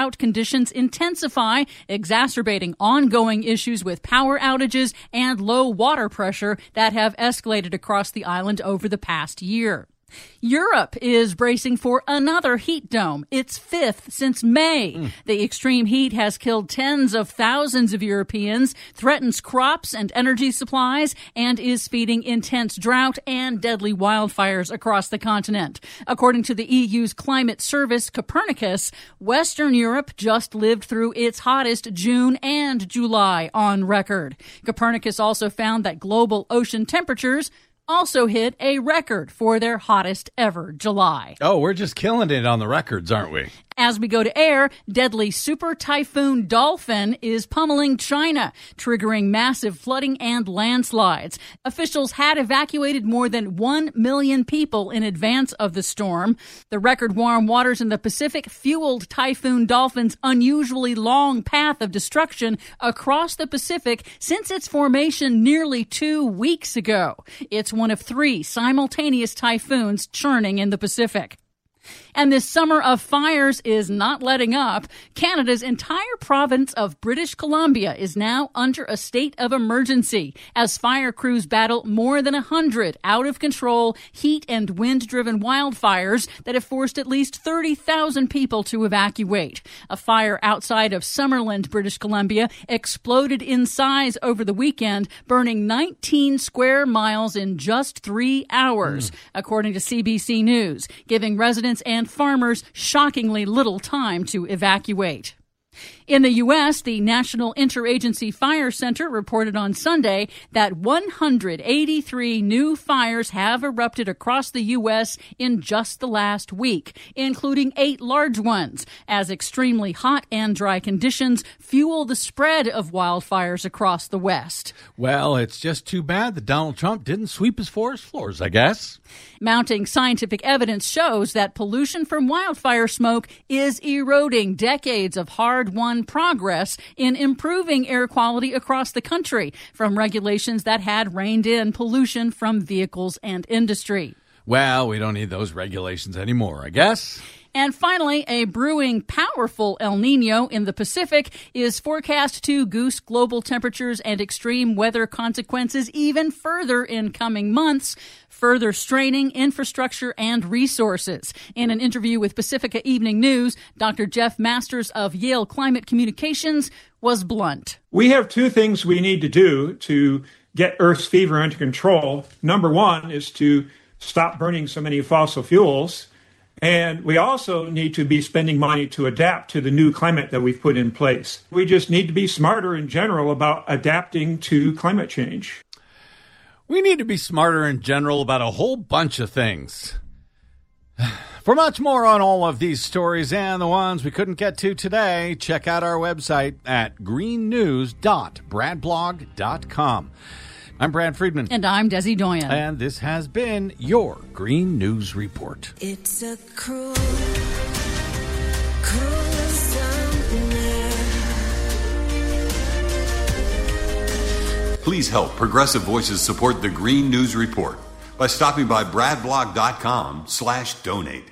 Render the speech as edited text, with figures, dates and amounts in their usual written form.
Drought conditions intensify, exacerbating ongoing issues with power outages and low water pressure that have escalated across the island over the past year. Europe is bracing for another heat dome, its fifth since May. The extreme heat has killed tens of thousands of Europeans, threatens crops and energy supplies, and is feeding intense drought and deadly wildfires across the continent. According to the EU's climate service, Copernicus, Western Europe just lived through its hottest June and July on record. Copernicus also found that global ocean temperatures also hit a record for their hottest ever July. Oh, we're just killing it on the records, aren't we? As we go to air, deadly super typhoon Dolphin is pummeling China, triggering massive flooding and landslides. Officials had evacuated more than 1 million people in advance of the storm. The record warm waters in the Pacific fueled Typhoon Dolphin's unusually long path of destruction across the Pacific since its formation nearly 2 weeks ago. It's one of 3 simultaneous typhoons churning in the Pacific. And this summer of fires is not letting up. Canada's entire province of British Columbia is now under a state of emergency as fire crews battle more than 100 out-of-control heat and wind-driven wildfires that have forced at least 30,000 people to evacuate. A fire outside of Summerland, British Columbia, exploded in size over the weekend, burning 19 square miles in just 3 hours, according to CBC News, giving residents and farmers shockingly little time to evacuate. In the U.S., the National Interagency Fire Center reported on Sunday that 183 new fires have erupted across the U.S. in just the last week, including 8 large ones, as extremely hot and dry conditions fuel the spread of wildfires across the West. Well, it's just too bad that Donald Trump didn't sweep his forest floors, I guess. Mounting scientific evidence shows that pollution from wildfire smoke is eroding decades of hard-won progress in improving air quality across the country from regulations that had reined in pollution from vehicles and industry. Well, we don't need those regulations anymore, I guess. And finally, a brewing powerful El Nino in the Pacific is forecast to goose global temperatures and extreme weather consequences even further in coming months, further straining infrastructure and resources. In an interview with Pacifica Evening News, Dr. Jeff Masters of Yale Climate Communications was blunt. We have 2 things we need to do to get Earth's fever under control. Number 1 is to stop burning so many fossil fuels. And we also need to be spending money to adapt to the new climate that we've put in place. We just need to be smarter in general about adapting to climate change. We need to be smarter in general about a whole bunch of things. For much more on all of these stories and the ones we couldn't get to today, check out our website at greennews.bradblog.com. I'm Brad Friedman. And I'm Desi Doyen. And this has been your Green News Report. It's a cruel, cruel summer. Please help Progressive Voices support the Green News Report by stopping by bradblog.com/donate.